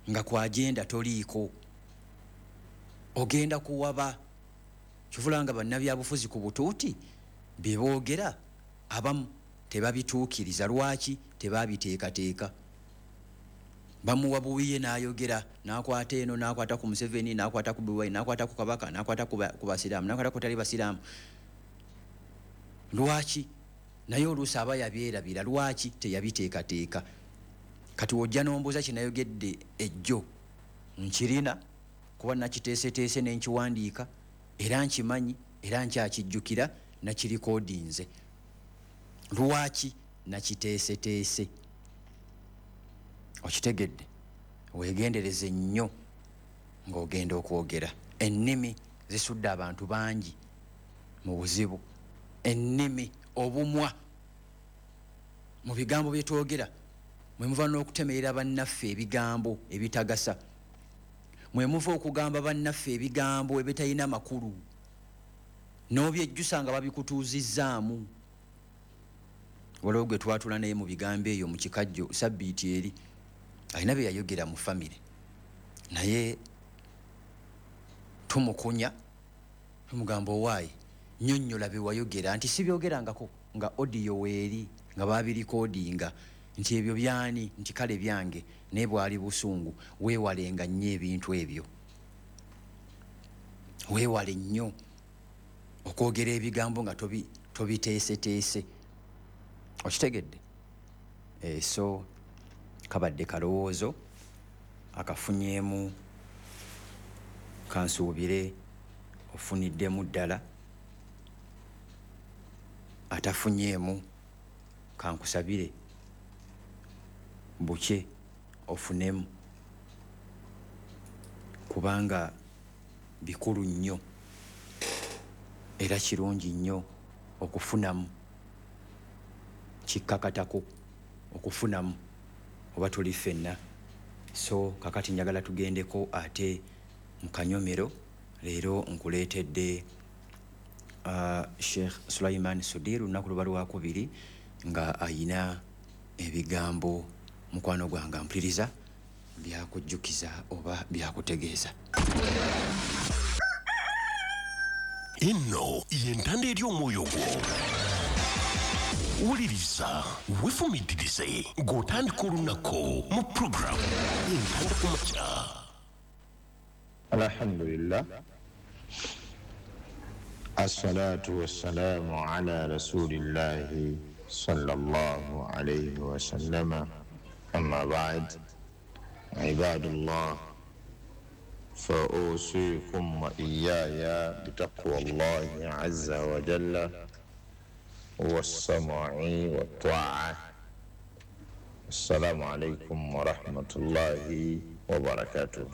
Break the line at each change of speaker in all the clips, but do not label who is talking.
nga ku agenda toliiko, ogenda kuwaba. Kivulanga bannabyabufuzi ku butuuti beboogera abamu tebabituukiriza. Lwaki? Tebabiteekateeka. Bamuwa buwiye n'ayogera, n'akwata eno, n'akwata ku Museveni, n'akwata ku Bobi Wine, n'akwata ku Kabaka, n'akwata ku basiraamu, n'akwata ku tali basiraamu. Lwaki? Naye oluusi aba yabyerabira. Lwaki? Teyabiteekateeka. Kati wojja n'ombuuza kinayogedde ejjo nkirina kuba nakiteeseteese n'enkiwandiika era nkimanyi era nkyakijjukira nakirikodinze. Lwaki? Nakiteeseteese. Okitegedde? Weegendereze nnyo ng'ogenda okwogera. Ennimi zisudde abantu bangi mu buzibu. Ennimi, obumwa mu bigambo bye twogera. Mwe muva n'okutemerera bannaffe ebigambo ebitagasa. Mwe muva okugamba bannaffe ebigambo ebitalina makulu, n'obyejjusa nga babikutuuzizzaamu. Waliwo gwe twatula naye mu bigambo eyo mu kikajjo sabbiiti eri, alina bye yayogera mu famire, naye tumukunya tumugamba owaayi nnyonnyola bye wayogera, nti si byogerangako nga odiyo weeri nga babirikodinga, nti ebyo byani, nti kale byange naye bwali busungu. Weewalenga nnyo ebintu ebyo, weewale nnyo okwogera ebigambo nga tobiteeseteese. Okitegedde? So kabadde kalowoozo akafunyeemu, kansuubire ofuniddemu ddala. Atafunyeemu kankusabire buke ofunemu, kubanga bikulu nnyo era kirungi nnyo okufunamu. Kikkakatako okufunamu oba tuli ffenna. So kakati njagala tugendeko ate mu kanyomero. Leero nkuleetedde Sheikh Sulaiman Sudir lunaku luba lwakubiri nga ayina ebigambo mukwano gwange mpuliriza byakujjukiza oba byakutegeeza.
Inno yentanda eri omwoyo gwo. Wuliriza wefumitirize ng'otandika olunaku mu programu Yentanda ku makya.
Alhamdulillah, assalatu wassalamu ala rasulillahi sallallahu alayhi wa sallama. Amma ba'd, ibadallah, فأوصيكم وإياي بتقوى الله عز وجل والسمع والطاعة. السلام عليكم ورحمة الله وبركاته.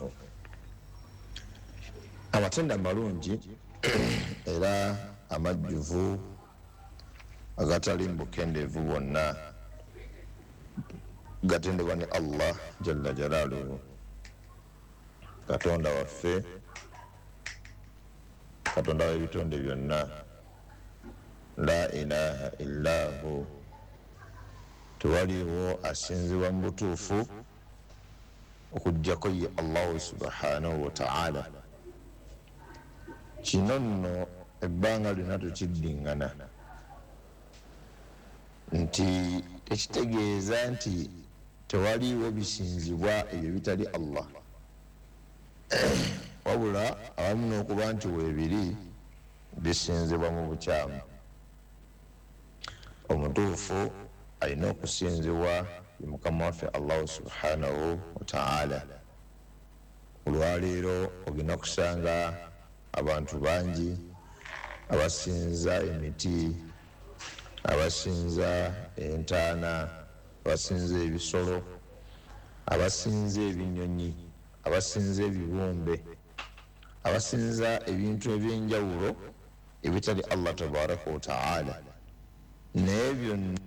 Amatenda malungi era amajjuvu agatali mbukendeevu bonna gatendebwa ni Allah jalla jalaaluhu, Katonda waffe, Katonda w'ebitonde byonna. La ilaha illahu, tewaliwo asinzibwa mu butuufu okuggyako ye Allahu subhanahu wa ta'ala. Kino nno ebbanga lyonna tukiddingana nti tekitegeeza nti tewaliwo bisinzibwa ebyo bitali Allah, wabula awamu n'okuba nti weebiri bisinzibwa mu bukyamu. Omutuufu alina okusinzibwa ye Mukama waffe Allahu subhanahu wa ta'ala. Olwaleero ogenda kusanga abantu bangi abasinza emiti, abasinza entaana, abasinza ebisolo, abasinza ebinyonyi, abasinza ebibumbe, abasinza ebintu ebyenjawulo ebitali Allah tabaraka wa ta'ala. Naye byonna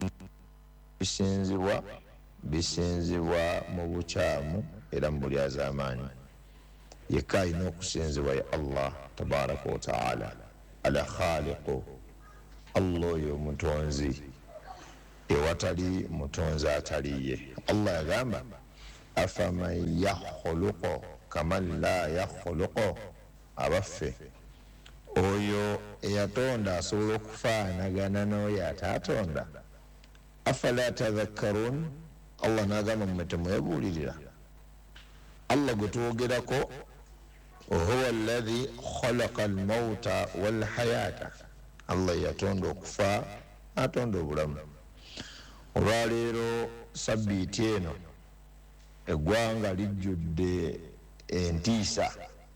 bisinzibwa mu bukyamu era mu buli az'amaanyi. Yekka alina okusinzibwa ye Allah tabaraka wa ta'ala, ala khaliqu, Allah oyo omutonzi, ewatali mutonzi atali ye. Allah yagamba afaman yakhluqu kaman la yakhluqu, abaffe oyo eyatonda asobola okufaanagana n'oyo ataatonda. Afala tadhakkarun, Allah n'agamba mmwe temwebuulirira. Allah gwe twogerako huwa alladhi khalaqa almauta walhayata, Allah yatonda okufa atonda obulamu. Olwaleero sabbiiti eno eggwanga lijjudde entiisa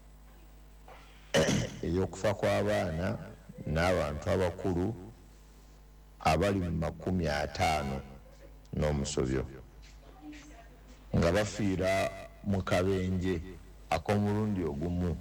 ey'okufa kw'abaana n'abantu abakulu abali mu 50 n'omusobyo nga bafiira mu kabenje ak'omulundi ogumu.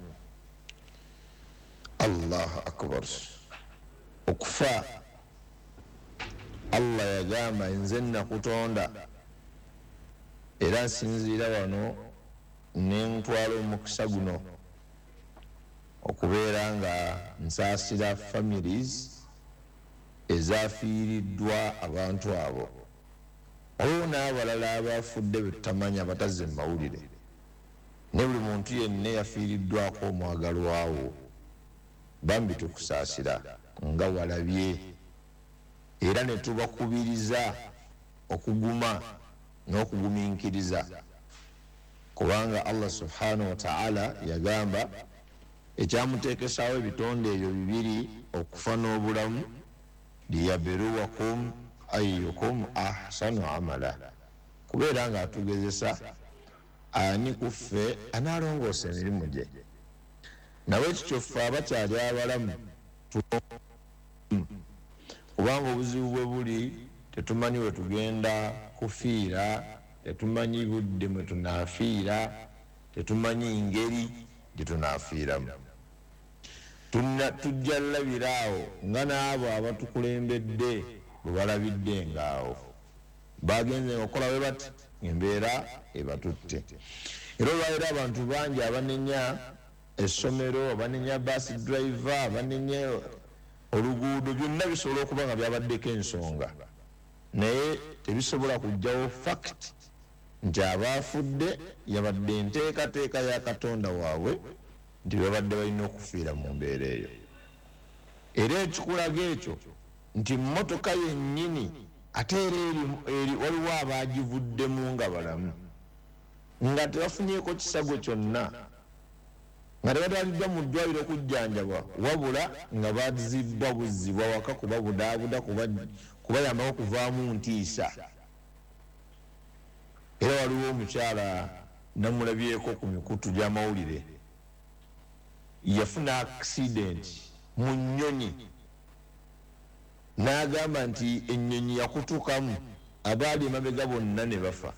Allahu akbar. Okufa Allah yagamba nze nakutonda era nsinziira wano nentwala omukisa guno okubeera nga nsaasira families ezafiiriddwa abantu abo. Olwo n'abalala abafudde betutamanya batazze mu mawulire, ne buli muntu yenna yafiiriddwako omwagalwawo, bambi tukusaasira nga walabye, era ne tubakubiriza okuguma n'okugumiikiriza, kubanga Allah subhanahu wa ta'ala yagamba ekyamuteekesaawo ebitonde ebyo bibiri, okufa n'obulamu, liyabluwakum ayyukum ahsanu amala, kubeera nga atugezesa ani kuffe anaalongoosa emirimu gye. Nawe ekyo ffe abakyali abalamu kubanga obuzibu bwe buli tetumanyi we tugenda kufiira, tetumanyi budde mwe tunaafiira, tetumanyi ngeri gye tunaafiiramu. Tujja labiraawo nga n'abo abatukulembedde bwe balabidde ngaawo bagenze okukola bwe bati, embeera ebatutte. Era olwaliro abantu bangi abanenya essomero, abanenya bus driver, abanenya oluguudo, byonna bisobola okuba nga byabaddeko ensonga, naye tebisobola kujjawo fact nti abaafudde yabadde enteekateeka ya Katonda waabwe nti babadde balina okufiira mu mbeera eyo. Era ekikulaga ekyo nti mmotoka yennyini ate era eri waliwo abaagivuddemu nga balamu, nga tebafunyeeko kisago kyonna, nga tebatwaliddwa mu ddwaliro okujjanjabwa, wabula nga bazibbwa buzzibwa waka kubabudaabuda, kubayambako okuvaamu ntiisa. Era waliwo omukyala namulabyeko ku mikutu gy'amawulire, yafuna accident mu nnyonyi, n'agamba nti ennyonyi yakutukamu, abaali emabega bonna ne bafa,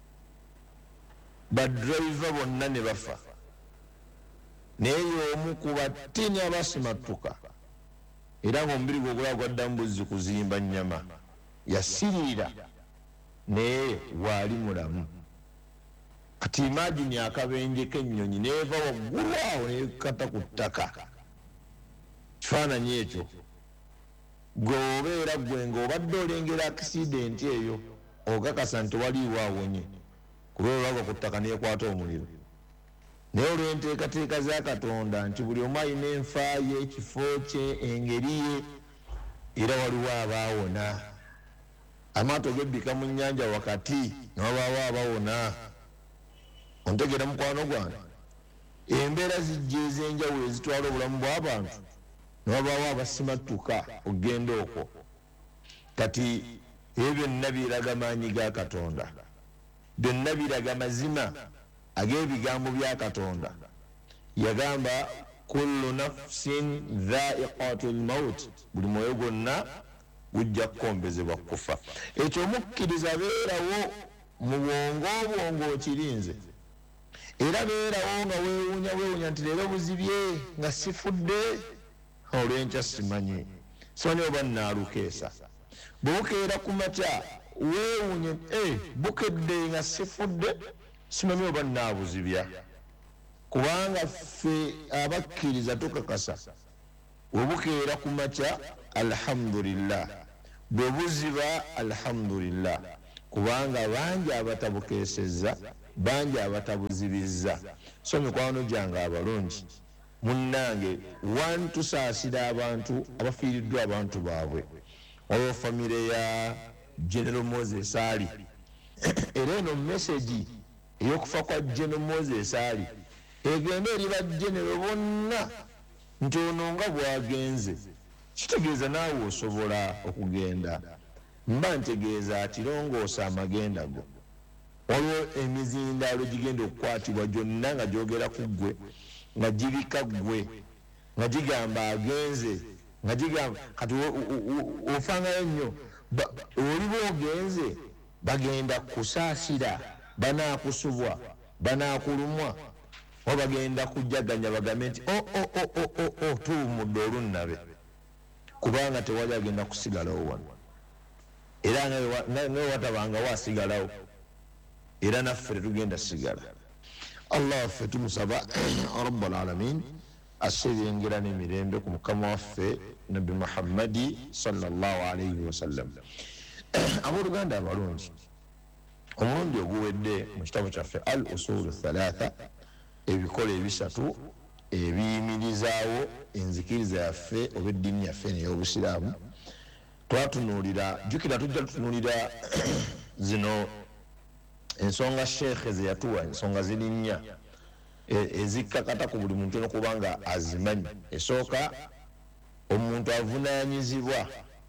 badriver bonna ne bafa, naye y'omu ku batini abasimattuka, era ng'omubiri gwe ogulaba gwaddamu buzzi kuzimba nnyama, yasiriira naye waali mulamu. Kati imagine akabenje k'ennyonyi neeva waggulu awo nekata ku ttaka. Kifaananyi ekyo gwe obeera gwe ng'obadde olengera accident eyo ogakasa nti waliiwo awonye, kuba olwagwa ku ttaka neekwata omuliro. Naye olw'enteekateeka za Katonda nti buli omu alina enfa ye, ekifo kye, engeri ye, era waliwo abaawona. Amaato gebbika mu nnyanja wakati n'abaawo abawona. Ontegeera mukwano gwange, embeera zijja ez'enjawulo ezitwala obulamu bw'abantu, n'abaawo abasimattuka okugenda okwo. Kati ebyo byonna biraga maanyi ga Katonda, byonna biraga mazima ag'ebigambo bya Katonda. Yagamba kullu nafsin dha'iqatul maut, buli mwoyo gwonna gujja kukombezebwa kufa. Ekyo mukkiriza beerawo mu bwongo okirinze, era beerawo nga weewuunya nti leero buzibye nga sifudde, olw'enkya simanyi oba nnaalukeesa. Bwe bukeera ku makya weewuunye bukedde nga sifudde, simanyi oba nnaabuzibya. Kubanga ffe abakkiriza tukakasa bwe bukeera ku makya alhamdulillah, bwe buziba alhamdulillah, kubanga bangi abatabukeesezza bangi abatabuzibizza. So mikwano gyange abalungi munnange wantusaasira abantu abafiiriddwa abantu baabwe olwo famire ya General Moses Ali era eno message eyokufa kwa General Moses Ali egenda eri bagenero bonna nti ono nga bwagenze kitegeeza naawe osobola okugenda. Mba ntegeeza ati longoosa amagenda go olwo emizindaalo gigenda okukwatibwa gyonna nga gyogera ku ggwe nga gibika ggwe nga gigamba agenze nga gigamba kati ofangayo nnyo oliba ogenze bagenda kusaasira banaakusubwa banaakulumwa oba bagenda kujjaganya bagambe nti tuwumudde olunnabe kubanga tewali agenda kusigalawo wano era nawe watabanga wasigalawo era naffe tetugenda sigala. Allah waffe tumusaba rabbul alamin asirengera n'emirembe ku mukama waffe Nabi Muhammadi sallallahu alayhi wasallam. Abooluganda abalungi, omulundi oguwedde mu kitabo kyaffe al usulu thalatha ebikola ebisatu ebiyimirizaawo enzikiriza yaffe oba eddiini yaffe n'ey'obusiraamu twatunuulira jjukira tujja tutunuulira zino ensonga sheekhe ze yatuwa ensonga ziri nnya ezikkakata ku buli muntu okubanga azimanyi. Esooka omuntu avunaanyizibwa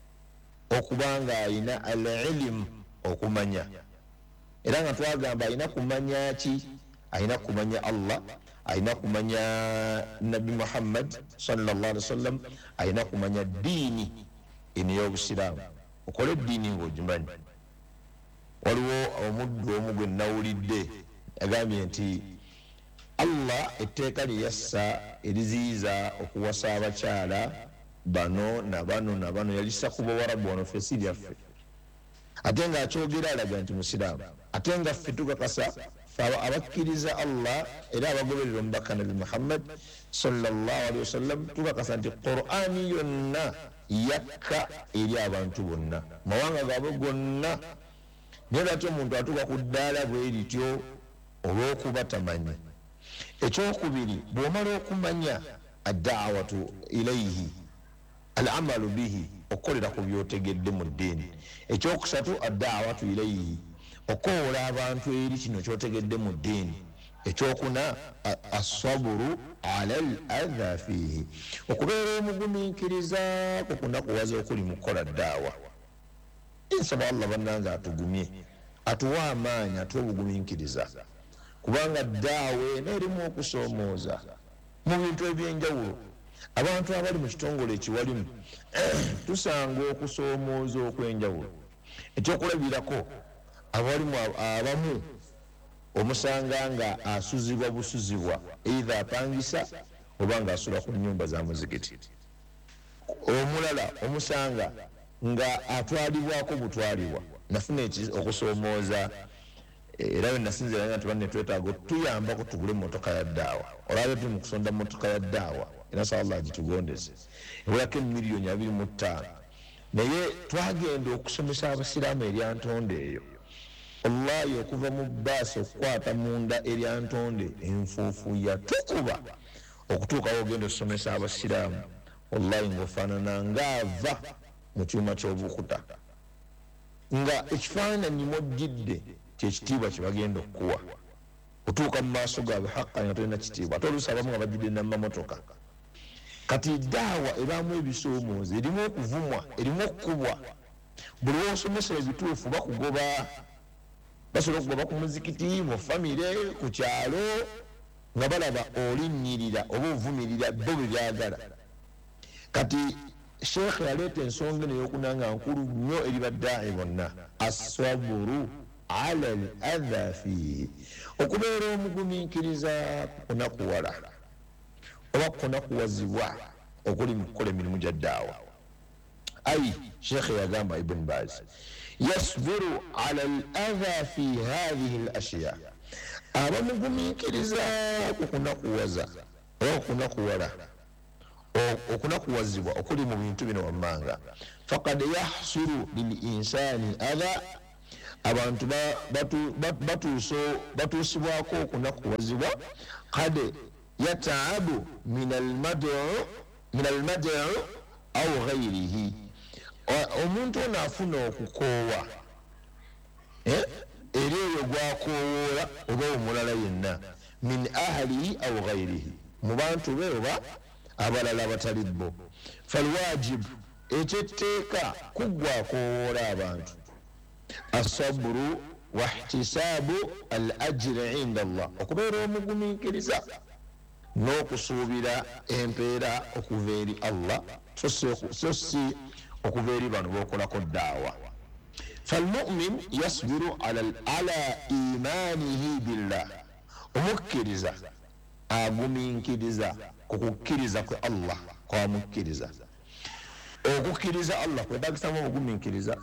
okubanga ayina al-ilm okumanya era nga twagamba ayina kumanya ki? Ayina kumanya Allah, ayina kumanya Nabi Muhammad sallallahu alaihi wasallam, ayina kumanya ddiini eno y'obusiraamu. Okole eddiini ng'ogimanyi. Waliwo omuddu omu gwe nawulidde agambye nti Allah etteeka lye yassa eriziyiza okuwasa abakyala bano na bano na bano yalissa ku Bawarabu wano ffe si lyaffe, ate nga akyogera alaga nti musiraamu, ate nga ffe tukakasa abakkiriza Allah era abagoberera omubaka Nabi Muhammad sallallahu alaihi wasallam tukakasa nti Qur'ani yonna yakka eri abantu bonna mawanga gaabwe gonna. Naye lwaki omuntu atuuka ku ddaala bwe lityo olw'okuba tamanyi? Ekyokubiri, bw'omala okumanya ad-da'watu ilayhi al-amalu bihi, okukolera ku byotegedde mu ddiini. Ekyokusatu, ad-da'watu ilayhi, okoola abantu eri kino kyotegedde mu ddiini. Ekyokuna, as-sabru ala al-adha fihi, okubeera omugumiikiriza ku kunakuwaza okuli mu kukola daawa. Nsaba Allah bannange atugumye, atuwa amaanyi, atuwa obugumiikiriza, kubanga daawa n'erimu okusoomooza mu bintu ebyenjawulo. Abantu abali mu kitongole ekiwalimu tusanga okusoomooza okw'enjawulo. Ekyokulabirako, abalimu abamu omusanga nga asuzibwa busuzibwa, either apangisa oba nga asula ku nnyumba za muzikiti. Omulala omusanga nga atwalibwako butwalibwa. Nafuna okusoomooza era nasinzira nti banne twetaaga tuyambako tugule motoka ya ddaawa. Olaba tuli mu kusonda motoka ya ddaawa era nsaba Allah gitugondeze ebulako emiliyoni 25, naye twagenda okusomesa abasiraamu eryantonde eyo. Wallahi okuva mu bbaasi okukwata munda eryantonde enfuufu yatukuba okutuukawo ogenda okusomesa abasiraamu, wallahi ng'ofaanana ng'ava mu kyuma ky'obukuta, nga ekifaananyi mojjidde kyekitiibwa kye bagenda okukuwa. Otuuka mu maaso gaabwe hakka nga tolina kitiibwa, ate oluusi abamu nga bajjidde n'amamotoka. Kati daawa ebaamu ebisoomooza, erimu okuvumwa, erimu okukubwa. Buli w'osomesa ebituufu bakugoba, basobola okugoba ku muzikiti, mu famire, ku kyalo, nga balaba olinnyirira oba ovumirira bo bye byagala. Kati sheekhe yaleeta ensonga eno ey'okunanga nkulu nnyo eri baddaa'i bonna, as-sabru ala al-adha fihi, okubeera omugumiikiriza kunakuwala oba kunakuwazibwa okuli mu kukola emirimu gya ddaawa. Ayi sheekhe yagamba Ibn Baz, yasbiru ala al-adha fi hadhihi al-ashya, abamugumiikiriza ku kunakuwaza oba kunakuwala okunakuwazibwa okuli mu bintu bino wammanga. Faqad yahsulu lil insani adha, abantu batuusibwako okunakuwazibwa qad yataabu min almad'u aw ghayrihi omuntu ono afuna okukoowa eri eyo gwakowoola oba omulala yenna min ahlihi aw ghayrihi mu bantu be oba abalala batali bo falwajibu ekyetteeka kuggwakowoola abantu asabru wahtisaabu al ajri inda Allah okubeera omugumiikiriza n'okusuubira empeera okuva eri Allah so si okuva eri bano b'okolako daawa falmu'min yasbiru ala imanihi billah omukkiriza agumiikiriza ku kukkiriza kwe Allah kwamukkiriza okukkiriza Allah kwetagisamu obugumiikiriza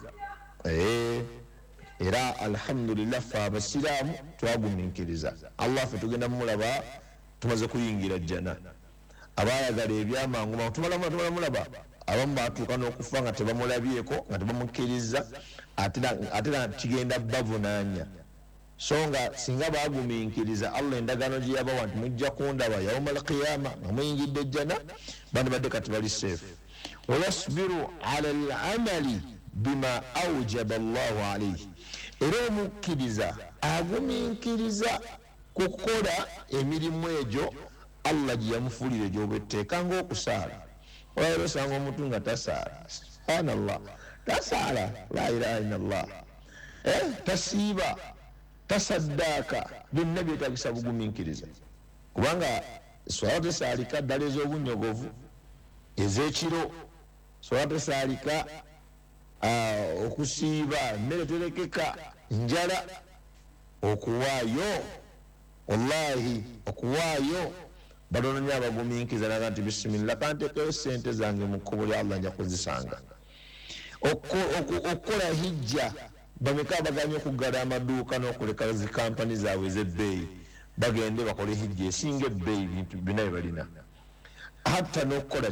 era alhamdulillah fe abasiraamu twagumiikiriza Allah fe tugenda mumulaba tumaze kuyingira jjana abayagala ebyamangu tumalamulaba abamu batuuka n'okufa nga tebamulabyeko nga tebamukkiriza ate kigenda bavunaanya so nga singa bagumiikiriza Allah endagaano gye yabawa nti mujja kundaba yauma alqiyama nga muyingidde jjana bandibadde kati bali seefu wayasbiru ala alamali bima awjaba Allahu alayhi era omukkiriza agumiikiriza kukola emirimu egyo Allah gye yamufuulira egy'obwetteeka ng'okusaala olwaleero osanga omuntu nga tasaala subhanallah tasaala la ilaha illallah tasiiba tasaddaaka byonna byetagisa bugumiikiriza kubanga swala tesaalika ddala ez'obunyogovu ez'ekiro swala tesaalika okusiiba mmere terekeka njala okuwaayo wallahi okuwaayo batononya abagumiikiriza naga nti bisimillah kantekeyo sente zange mu kkubo lya Allah nja kuzisanga okukola hijja bameka baganye okuggala amaduuka n'okuleka zi kampani zaabwe ez'ebbeeyi bagende bakole hijja esinga ebbeeyi bintu byonna bye balina hatta n'okukola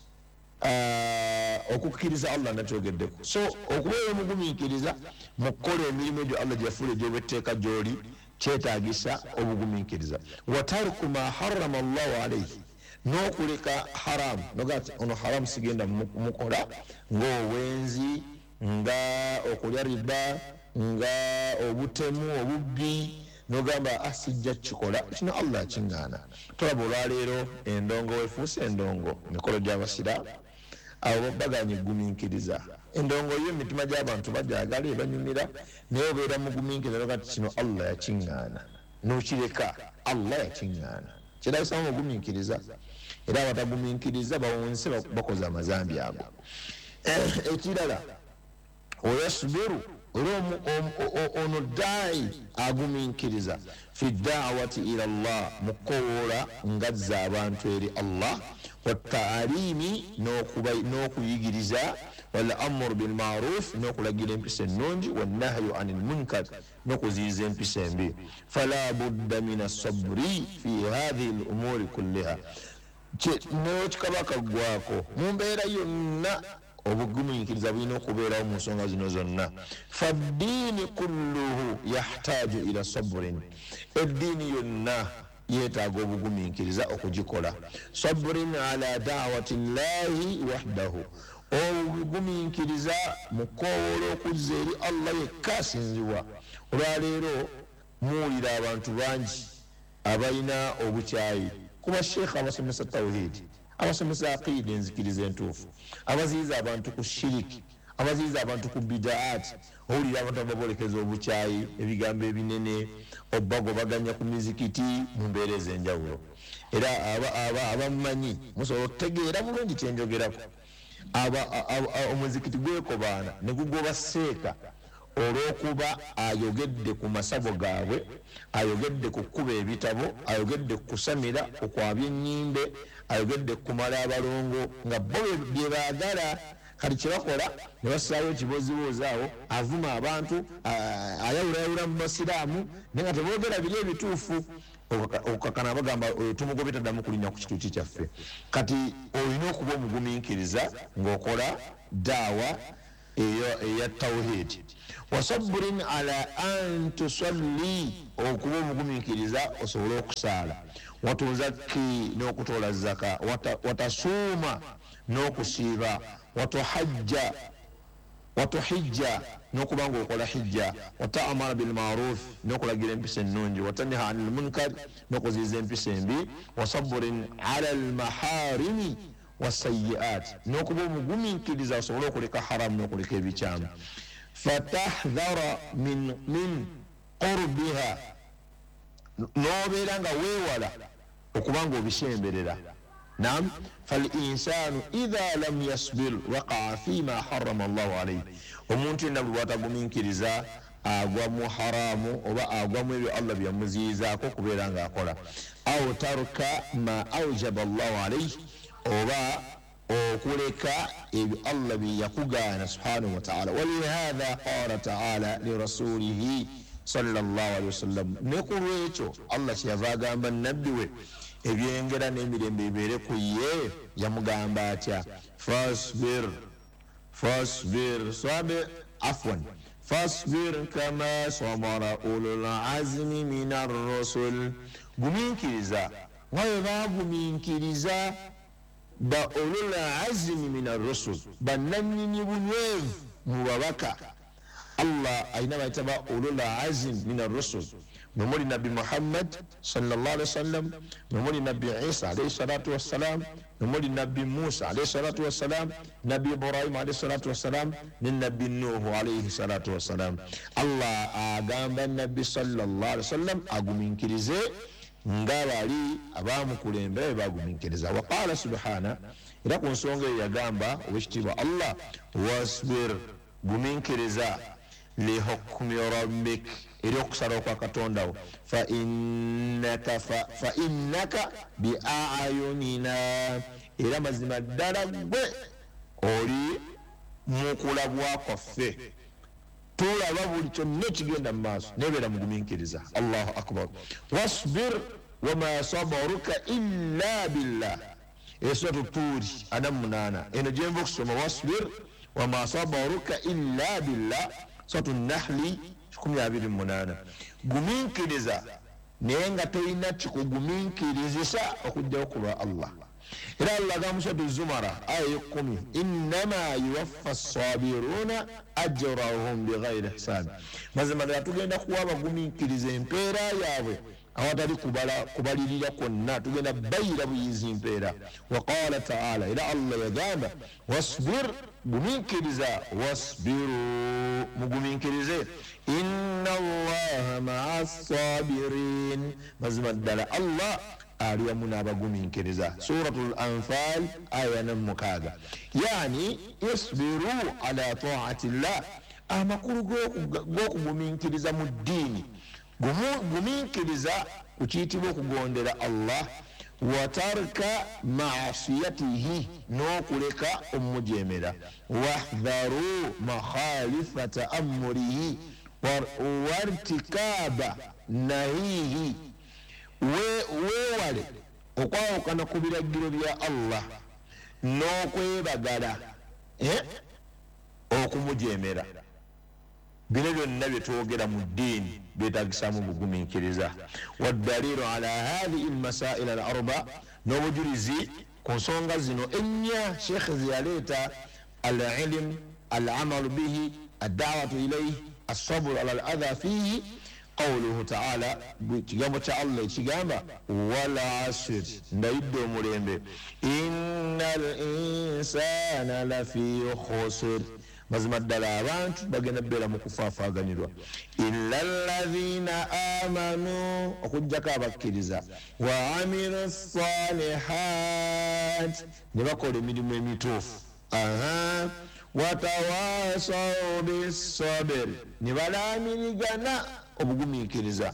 okukkiriza Allah natyogeddeko so okubeera omugumiikiriza mu kukola emirimu egyo Allah gye yafuula egy'obwetteeka gy'oli kyetaagisa obugumiikiriza watariku ma harrama Allahu alayhi n'okuleka haramu nogati ono haramu sigenda mukola ng'obwenzi nga okulya riba nga obutemu obubbi nogamba asijja kikola kino Allah akiŋŋaana tolaba olwaleero endongo wefuuse endongo mikolo gy'abasiraamu abo baganye gumiikiriza endongo yo emitima gy'abantu bagyagala ebanyumira naye obeera mugumiikiriza nogati kino Allah yakiŋŋaana n'okireka Allah yakiŋŋaana kiragisamu ogumiikiriza era abatagumiikiriza bawonse bakoze amazambi ago ekirala oyasbiru ono daayi agumiikiriza fi daawati ila Allah mukowoola ngazza abantu eri Allah wataalimi n'okuyigiriza wal amru bil ma'ruf n'okulagira empisa ennungi wannahyu anil munkar n'okuziyiza empisa embi fala budda min asabri fi hadhihi al umuri kulliha n'ekikabaka gwako mu mbeera yonna obugumiikiriza bulina okubeerawo mu nsonga zino zonna faddiini kulluhu yahtaju ila sabrin eddiini yonna yeetaaga obugumiikiriza okugikola sabrin ala daawati llahi wahdahu obugumiikiriza mu kkoowoola okuzza eri Allah yekka asinzibwa olwaleero muwulira abantu bangi abalina obukyayi kuba sheekha abasomesa tawhidi abasomesa aqida enzikiriza entuufu abaziyiza abantu ku shiriki abaziyiza abantu ku bidaati owulira abantu ababolekeza obukyayi ebigambo ebinene obagobaganya ku mizikiti mu mbeera ez'enjawulo era abamumanyi musobola okutegeera bulungi kyenjogerako omuzikiti gwekobaana ne gugoba seeka olw'okuba ayogedde ku masabo gaabwe ayogedde ku kkuba ebitabo ayogedde ku kusamira okwabya ennyimbe ayogedde ku kumala abalongo nga bo bye baagala kati kyebakola ne bassaawo ekibooziboozi awo avuma abantu ayawulayawula mu basiraamu naye nga teboogera biri ebituufu okukakana bagamba tumugobe taddamu kulinnya ku kituuki kyaffe kati olina okuba omugumiikiriza ng'okola daawa eya tawhid. Wasabrin ala an tusalli, okuba omugumikiriza osobola okusaala, watuzakki n'okutola zaka, watasuuma n'okusiiba, watuhijja n'okuba nga okola hijja, wata'amara bilmaruf n'okulagira empisa ennungi, watanha anil munkar n'okuziiza empisa embi, wasabrin ala almaharimi wasayiat, n'okuba omugumikiriza osobola okuleka haramu n'okuleka ebikyamu. Fatahdhara min qurbiha, n'obeera nga weewala okuba nga obisemberera. Naam, falinsanu idha lam yasbir waqaa fima harama Allahu alayhi, omuntu yenna bwe bwatagumikiriza agwa mu haramu oba agwa mu ebyo Allah byamuziyizaako kubeera nga akola, aw taruka ma awjaba Allahu alayhi, oba okuleka ebyo Allah bye yakugaana subhanahu wa ta'ala. Walihadha qala ta'ala lirasulihi sallallahu alayhi wasallam, ne ku lwekyo Allah kyeyava agamba nabbi we ebyengera n'emirembe ebeere ku ye, yamugamba atya, fasbir kama sabara ulul azmi min ar-rusul, gumikiriza wawe bagumikiriza ba ulul azmi min ar-rusul, bannanyini bunywevu mu babaka. Allah ayina bayitaba ulul azmi min ar-rusul, memuli Nabi Muhammad sallallahu alaihi wasallam, memuli Nabi Isa alayhi salatu wassalam, memuli Nabi Musa alayhi salatu wassalam, Nabi Ibrahim alayhi salatu wassalam, ne Nabi Nuhu alayhi salatu wassalam. Allah agamba Nabi sallallahu alaihi wasallam agumikirize nga bali abamukulembera bagumikiriza. Waqala subhana, era ku nsonga eyo yagamba owekitiibwa Allah, wasbir, gumikiriza lihukmi rabbik, eri okusala kwa katondawo, fa innaka bi ayunina, era mazima ddala gwe oli mukulabwa kwaffe, tulaba buli kyonna ekigenda mu maaso, nebeera mugumikiriza. Allahu akbar. Wasbir wama sabaruka illa billah, esuratu Tuuri 48, eno gyenva okusoma wasbir wama sabaruka illa billah, suratu Nahli 28. Gumikiriza naye nga tolina kikugumikirizisa okujjawo ku lwa Allah. Era Allah agamba suratu Zumara aya 10, innama yuwaffa as-sabiruna ajrahum bighayri hisab, mazima ddala tugenda kuwa abagumikiriza empeera yaabwe awatali kubalirira kwonna, tugenda bayira buyizi mpeera. Waqala ta'ala, era Allah yagamba wasbir, gumikiriza, wasbiru, mugumikirize, inna Allaha ma'a as-sabirin, mazima ddala Allah ali wamu n'abagumikiriza. Suratul Anfal aya 6. Yani isbiru ala ta'atillah, amakulu g'okugumikiriza mu ddiini, gumikiriza ku kiyitibwa okugondera Allah, watarka maasiyatihi, n'okuleka omujemera, wahdharu makhalifata amrihi wartikaba nahihi, weewale okwawukana ku biragiro bya Allah n'okwebagala okumujemera. Bino byonna byetwogera mu ddiini byetagisamu bugumikiriza. Waddalilu ala hadhihi almasail al-arba, n'obujulizi ku nsonga zino ennya Sheikh ziyaleeta: al-ilm, al-amalu bihi, ad-da'watu ilayhi, as-sabr ala al-adha fihi. Qawluhu ta'ala, kigambo kya Allah ekigamba wal asr, ndayidde omulembe, innal insana lafi khusr, mazima ddala abantu bagenda beera mu kufaafaganirwa, illa alladhina amanu, okujjako abakkiriza, wa amilu salihat, ne bakola emirimu emituufu, watawasaw bisabr, ne balaamirigana obugumikiriza,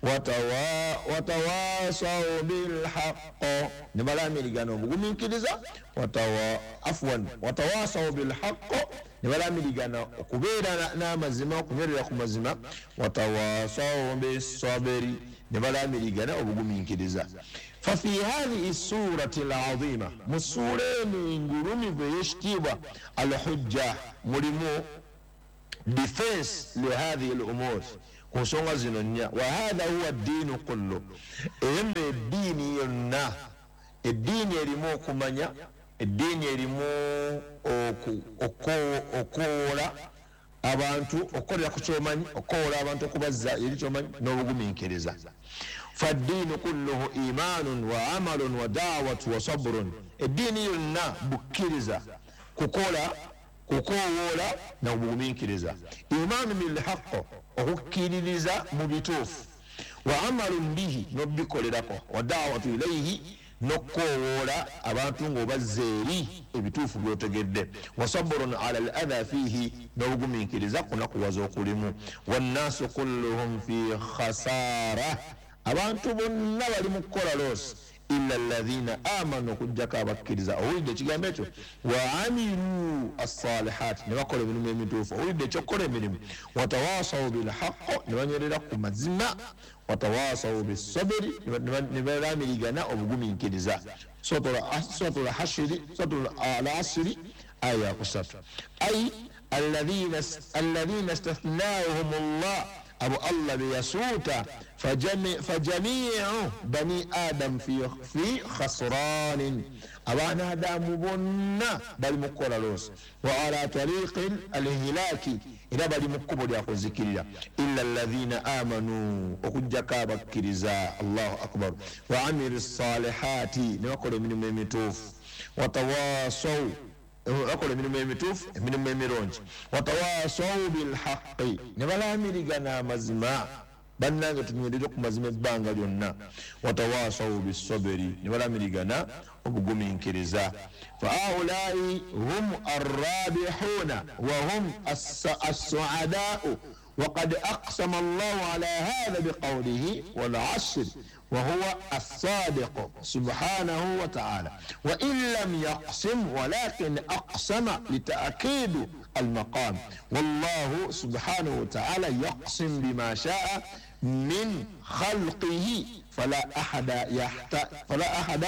watawasaw bilhaqqi, ne balaamirigana obugumikiriza, watawasaw bilhaqqi, ne balaamirigana okubeera n'amazima, okunywerera ku mazima, watawasaw bisabri, nebalamirigana obugumiikiriza. fafi hadhihi surati alazima, mu sura eno engulumivu ey'ekitiibwa alhujja, mulimu defense lihadhihi lumur, ku nsonga zino nnya. wa hadha huwa ddiinu kullu, eyembe eddiini yonna, eddiini erimu okumanya, eddiini erimu okwowola abantu, okukolera ku kyomanyi, okwowola abantu okubazza eri kyomanyi n'obugumiikiriza. faddiinu kulluhu imaanun wa amalun wa daawatu wa sabrun, eddiini yonna bukkiriza, kukola, kukoowoola na obugumiikiriza. imaanu bilhaqq, okukkiririza mu bituufu, wa amalun bihi, n'obikolerako, wa daawatu ilaihi, n'okukoowoola abantu ng'obazza eri ebituufu by'otegedde, wa sabrun ala al adha fiihi, n'obugumiikiriza kunakuwaza okulimu. wannaasu kulluhum fi khasaara, abantu bonna bali mu kukola loosi, illa alladhina amanu, okujjako abakkiriza. owulidde ekigambo ekyo? wa amilu assalihat, ne bakola emirimu emituufu. owulidde ekyokukola emirimu? watawasawu bilhaqq, ne banywerera ku mazima. watawasawu bisabiri, ne balamirigana obugumiikiriza. suratul hashiri, suratul alasiri, aya yakusatu. ay alladhina istathnahum llah, abo allah beyasuuta. fajamiu bani adam fi khasranin, abaana adamu bonna bali mu kukola loosi. wa ala tariqi alhilaki, era bali mu kkubo lya kuzikirira. illa alladhina amanu, okujjako abakkiriza. allahu akbar. wa amilu salihati, ne bakola emirimu emituufu. watawasaw, bakola emirimu emituufu, emirimu emirungi. watawasaw bilhaqi, ne balamirigana amazima. bannange tunywerere ku mazima ebbanga lyonna. watawasaw bisabiri, ne balamirigana obugumiikiriza. fahaulai hum arrabihuna wa hum assuadau. وقد أقسم الله على هذا بقوله والعصر وهو الصادق سبحانه وتعالى. وإن لم يقسم ولكن أقسم لتأكيد المقام. والله سبحانه وتعالى يقسم بما شاء من خلقه فلا أحد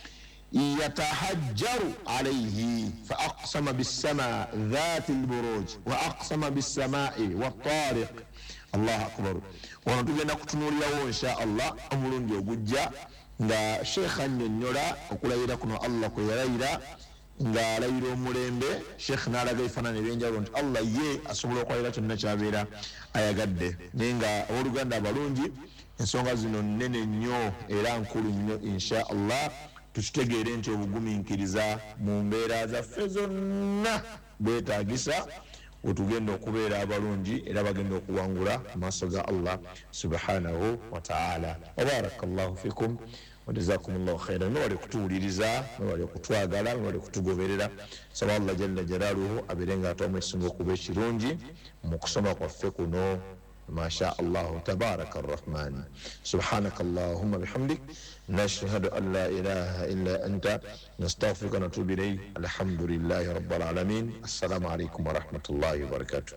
يتحجر عليه. فأقسم بالسماء ذات البروج وأقسم بالسماء والطارق. الله أكبر. ونتوجنا كتنوليو إن شاء الله أمرون جوجا nga shekha nyonyola okulayira kuno allah kwe yalayira nga alayira omulembe. shekh n'alaga ebifaananyi ebyenjawulo nti allah ye asobola okulayira kyonna kyabeera ayagadde. naye nga abooluganda abalungi, ensonga zino nnene nnyo era nkulu nnyo insha allah. tukitegeere nti obugumiikiriza mu mbeera zaffe zonna bwetaagisa wetugenda okubeera abalungi era bagenda okuwangula mu maaso ga allah subhanahu wataala. wabarakallahu fikum wajazakumullahu khairan. nwebali kutuwuliriza, nwebali okutwagala, nwebali kutugoberera. saba allah jalla jalaaluhu abeere nga ate omwekisinga okuba ekirungi mu kusoma kwaffe kuno. ما شاء الله تبارك الرحمن. سبحانك اللهم بحمدك نشهد أن لا إله إلا أنت نستغفرك ونتوب إليك. الحمد لله رب العالمين. السلام عليكم ورحمة الله وبركاته.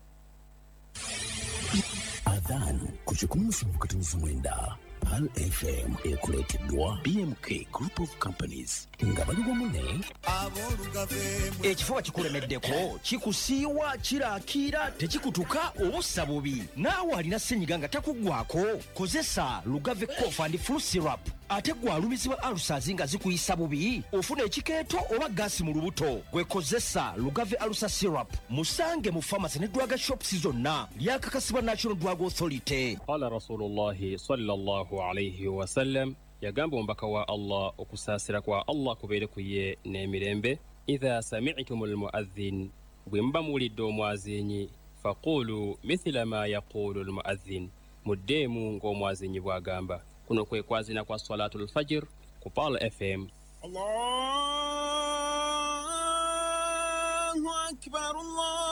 Adhan kuchukua mkutanizi mwenda Pal FM ekuleteddwa BMK Group of Companies nga bali bamune
ekifuba kikulemeddeko kikusiiwa kiraakira tekikutuka obussa bubi naawe alina ssenyiga nga takuggwako kozesa Lugave Cough and Flu Syrup ate gwalumizibwa alusazi nga zikuyisa bubi ofuna ekikeeto oba gaasi mu lubuto gwekozesa Lugave Alusa Syrup musange mu pharmacy ne drug shops zonna lyakakasibwa National Drug Authority.
Qala Rasulullahi sallallahu alayhi wa sallam, yagamba omubaka wa Allah okusaasira kwa Allah kubeere ku ye n'emirembe. idha sami'tumul muadhin, bwe muba muwulidde omwazinyi faqulu mithla ma yaqulu almuadhin, muddeemu ng'omwazinyi bw'agamba. kuno kwe kwazina kwa salatul fajr ku Pal FM. Allahu akbar Allah.